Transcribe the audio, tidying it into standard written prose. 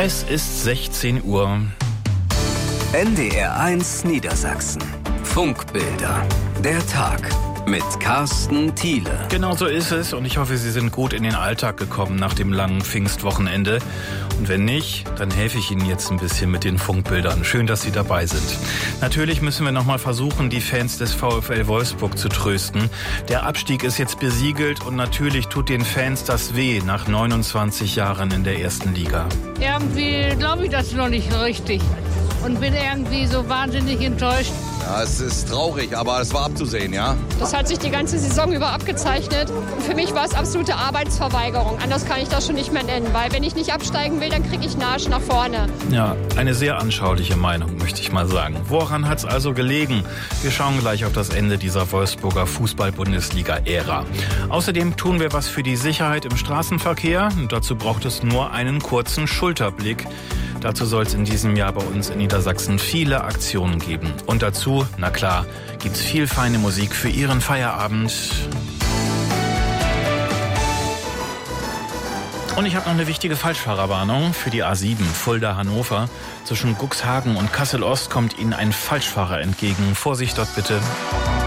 Es ist 16 Uhr. NDR1 Niedersachsen. Funkbilder. Der Tag mit Carsten Thiele. Genau so ist es und ich hoffe, Sie sind gut in den Alltag gekommen nach dem langen Pfingstwochenende. Und wenn nicht, dann helfe ich Ihnen jetzt ein bisschen mit den Funkbildern. Schön, dass Sie dabei sind. Natürlich müssen wir nochmal versuchen, die Fans des VfL Wolfsburg zu trösten. Der Abstieg ist jetzt besiegelt und natürlich tut den Fans das weh nach 29 Jahren in der ersten Liga. Irgendwie glaube ich das noch nicht richtig und bin irgendwie so wahnsinnig enttäuscht. Ja, es ist traurig, aber es war abzusehen, ja. Das hat sich die ganze Saison über abgezeichnet. Und für mich war es absolute Arbeitsverweigerung. Anders kann ich das schon nicht mehr nennen, weil wenn ich nicht absteigen will, dann kriege ich einen Arsch nach vorne. Ja, eine sehr anschauliche Meinung, möchte ich mal sagen. Woran hat es also gelegen? Wir schauen gleich auf das Ende dieser Wolfsburger Fußball-Bundesliga-Ära. Außerdem tun wir was für die Sicherheit im Straßenverkehr. Und dazu braucht es nur einen kurzen Schulterblick. Dazu soll es in diesem Jahr bei uns in Niedersachsen viele Aktionen geben. Und dazu, na klar, gibt's viel feine Musik für Ihren Feierabend. Und ich habe noch eine wichtige Falschfahrerwarnung für die A7 Fulda-Hannover. Zwischen Cuxhagen und Kassel-Ost kommt Ihnen ein Falschfahrer entgegen. Vorsicht dort bitte.